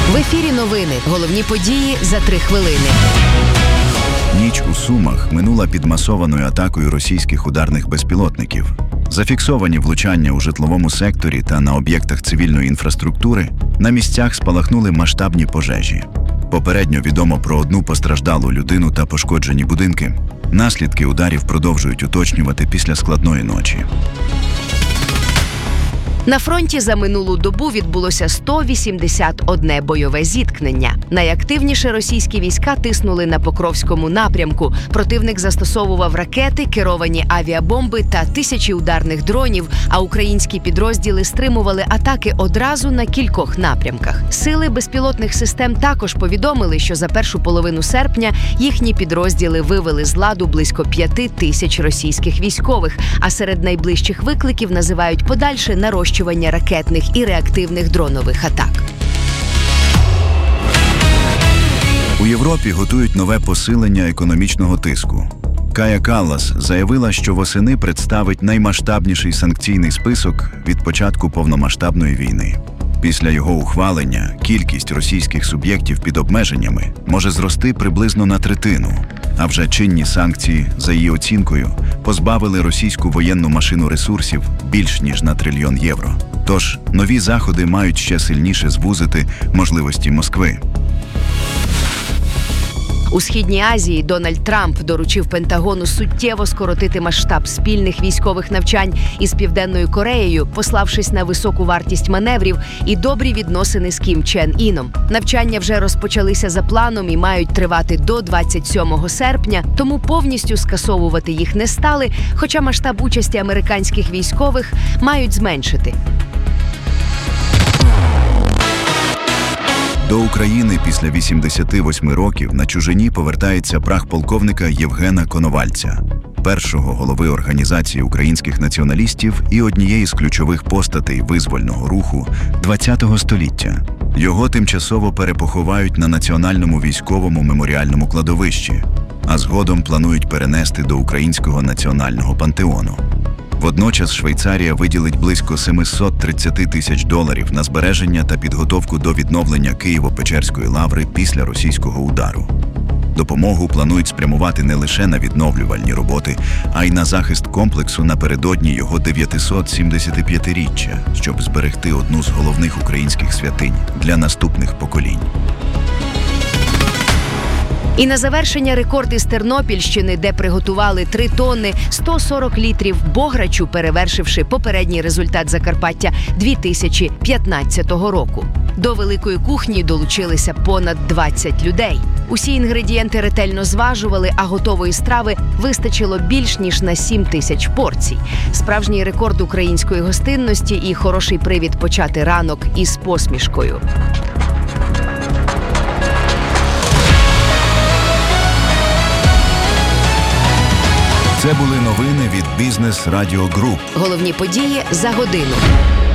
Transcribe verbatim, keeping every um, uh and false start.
В ефірі новини. Головні події за три хвилини. Ніч у Сумах минула під масованою атакою російських ударних безпілотників. Зафіксовані влучання у житловому секторі та на об'єктах цивільної інфраструктури, на місцях спалахнули масштабні пожежі. Попередньо відомо про одну постраждалу людину та пошкоджені будинки. Наслідки ударів продовжують уточнювати після складної ночі. На фронті за минулу добу відбулося сто вісімдесят одне бойове зіткнення. Найактивніше російські війська тиснули на Покровському напрямку. Противник застосовував ракети, керовані авіабомби та тисячі ударних дронів, а українські підрозділи стримували атаки одразу на кількох напрямках. Сили безпілотних систем також повідомили, що за першу половину серпня їхні підрозділи вивели з ладу близько п'яти тисяч російських військових, а серед найближчих викликів називають подальше нарощування ракетних і реактивних дронових атак. У Європі готують нове посилення економічного тиску. Кая Каллас заявила, що восени представить наймасштабніший санкційний список від початку повномасштабної війни. Після його ухвалення кількість російських суб'єктів під обмеженнями може зрости приблизно на третину. А вже чинні санкції, за її оцінкою, позбавили російську воєнну машину ресурсів більш ніж на трильйон євро. Тож нові заходи мають ще сильніше звузити можливості Москви. У Східній Азії Дональд Трамп доручив Пентагону суттєво скоротити масштаб спільних військових навчань із Південною Кореєю, пославшись на високу вартість маневрів і добрі відносини з Кім Чен Іном. Навчання вже розпочалися за планом і мають тривати до двадцять сьомого серпня, тому повністю скасовувати їх не стали, хоча масштаб участі американських військових мають зменшити. До України після вісімдесяти восьми років на чужині повертається прах полковника Євгена Коновальця, першого голови Організації українських націоналістів і однієї з ключових постатей визвольного руху ХХ століття. Його тимчасово перепоховають на Національному військовому меморіальному кладовищі, а згодом планують перенести до Українського національного пантеону. Водночас Швейцарія виділить близько сімсот тридцять тисяч доларів на збереження та підготовку до відновлення Києво-Печерської лаври після російського удару. Допомогу планують спрямувати не лише на відновлювальні роботи, а й на захист комплексу напередодні його дев'ятисотсімдесятип'ятиріччя, щоб зберегти одну з головних українських святинь для наступних поколінь. І на завершення рекорд із Тернопільщини, де приготували три тонни сто сорок літрів бограчу, перевершивши попередній результат Закарпаття дві тисячі п'ятнадцятого року. До великої кухні долучилися понад двадцять людей. Усі інгредієнти ретельно зважували, а готової страви вистачило більш ніж на сім тисяч порцій. Справжній рекорд української гостинності і хороший привід почати ранок із посмішкою. Це були новини від Бізнес Радіо Груп. Головні події за годину.